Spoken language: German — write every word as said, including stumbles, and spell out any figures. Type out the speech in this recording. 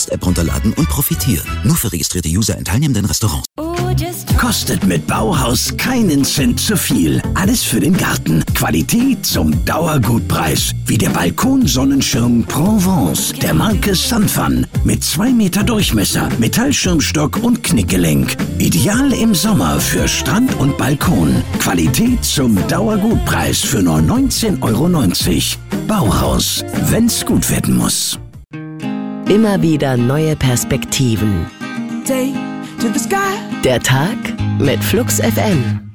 Jetzt-App runterladen und profitieren. Nur für registrierte User in teilnehmenden Restaurants. Kostet mit Bauhaus keinen Cent zu viel. Alles für den Garten. Qualität zum Dauergutpreis. Wie der Balkonsonnenschirm Provence der Marke Sunfun. Mit zwei Meter Durchmesser, Metallschirmstock und Knickgelenk. Ideal im Sommer für Strand und Balkon. Qualität zum Dauergutpreis für nur neunzehn Euro neunzig. Bauhaus, wenn's gut werden muss. Immer wieder neue Perspektiven. Der Tag mit Flux F M.